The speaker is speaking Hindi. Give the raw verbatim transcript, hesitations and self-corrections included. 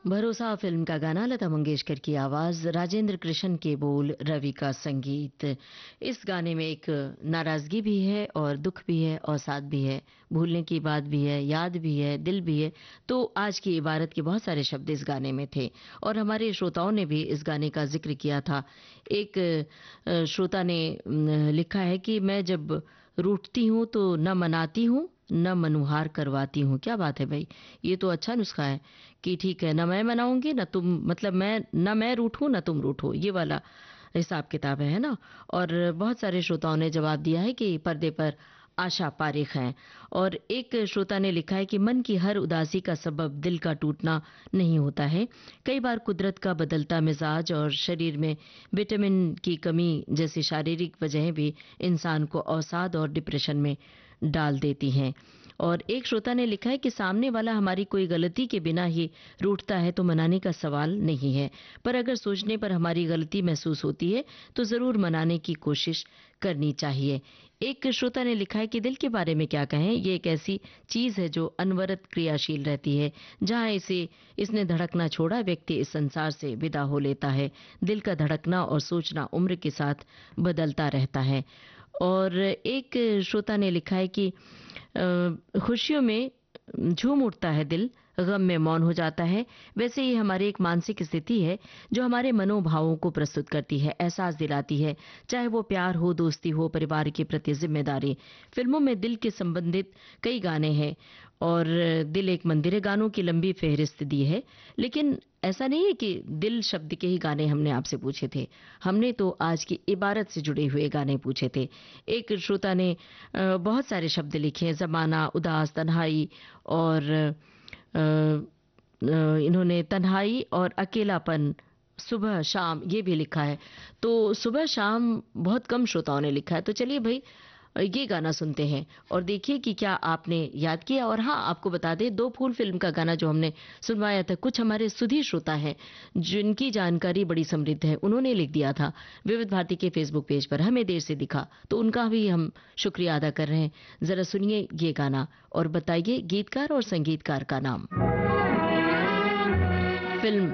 भरोसा फिल्म का गाना, लता मंगेशकर की आवाज, राजेंद्र कृष्ण के बोल, रवि का संगीत। इस गाने में एक नाराजगी भी है और दुख भी है और साथ भी है, भूलने की बात भी है, याद भी है, दिल भी है। तो आज की इबारत के बहुत सारे शब्द इस गाने में थे और हमारे श्रोताओं ने भी इस गाने का जिक्र किया था। एक अ, श्रोता ने अम, लिखा है कि मैं जब रूठती हूँ तो न मनाती हूँ न मनुहार करवाती हूँ। क्या बात है भाई, ये तो अच्छा नुस्खा है कि ठीक है, ना मैं मनाऊंगी ना तुम, मतलब मैं ना मैं रूठूं ना तुम रूठो, ये वाला हिसाब किताब है है ना। और बहुत सारे श्रोताओं ने जवाब दिया है कि पर्दे पर आशा पारेख हैं। और एक श्रोता ने लिखा है कि मन की हर उदासी का सबब दिल का टूटना नहीं होता है। कई बार कुदरत का बदलता मिजाज और शरीर में विटामिन की कमी जैसी शारीरिक वजहें भी इंसान को अवसाद और डिप्रेशन में डाल देती हैं। और एक श्रोता ने लिखा है कि सामने वाला हमारी कोई गलती के बिना ही रूठता है तो मनाने का सवाल नहीं है, पर अगर सोचने पर हमारी गलती महसूस होती है तो जरूर मनाने की कोशिश करनी चाहिए। एक श्रोता ने लिखा है कि दिल के बारे में क्या कहें, ये एक ऐसी चीज है जो अनवरत क्रियाशील रहती है। जहां इसे इसने धड़कना छोड़ा, व्यक्ति इस संसार से विदा हो लेता है। दिल का धड़कना और सोचना उम्र के साथ बदलता रहता है। और एक श्रोता ने लिखा है कि अ, खुशियों में झूम उठता है दिल, गम में मौन हो जाता है। वैसे ये हमारी एक मानसिक स्थिति है जो हमारे मनोभावों को प्रस्तुत करती है, एहसास दिलाती है, चाहे वो प्यार हो, दोस्ती हो, परिवार के प्रति जिम्मेदारी। फिल्मों में दिल के संबंधित कई गाने हैं और दिल एक मंदिर है, गानों की लंबी फेहरिस्त दी है। लेकिन ऐसा नहीं है कि दिल शब्द के ही गाने हमने आपसे पूछे थे, हमने तो आज की इबारत से जुड़े हुए गाने पूछे थे। एक श्रोता ने अ, बहुत सारे शब्द लिखे हैं, जमाना, उदास, तन्हाई और अ, अ, इन्होंने तन्हाई और अकेलापन, सुबह शाम, ये भी लिखा है। तो सुबह शाम बहुत कम श्रोताओं ने लिखा है। तो चलिए भाई, ये गाना सुनते हैं और देखिए कि क्या आपने याद किया। और हाँ, आपको बता दें, दो फूल फिल्म का गाना जो हमने सुनवाया था, कुछ हमारे सुधी श्रोता हैं जिनकी जानकारी बड़ी समृद्ध है, उन्होंने लिख दिया था विविध भारती के फेसबुक पेज पर, हमें देर से दिखा, तो उनका भी हम शुक्रिया अदा कर रहे हैं। जरा सुनिए ये गाना और बताइए गीतकार और संगीतकार का नाम। फिल्म